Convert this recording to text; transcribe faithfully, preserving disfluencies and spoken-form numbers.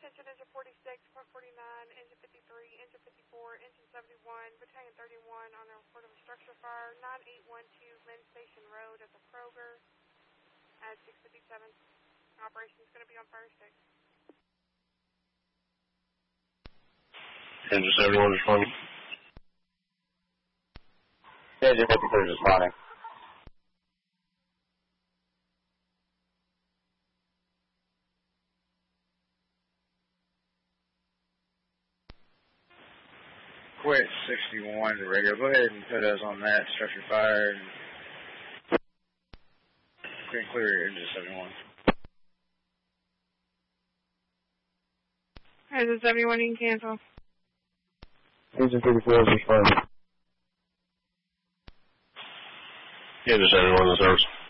attention, engine forty-six, port forty-nine, engine fifty-three, engine fifty-four, engine seventy-one, battalion thirty-one on a report of a structure fire, nine eight one two Lynn Station Road at the Kroger at six fifty-seven. Operation is going to be on fire six. Engine seventy-one responding. Engine fifty-three responding. Quit sixty-one to radio. Go ahead and put us on that structure fire and clear, clear engine seventy-one. Engine seventy-one, you can cancel. Engine fifty-four is responding. Engine seventy-one, the service.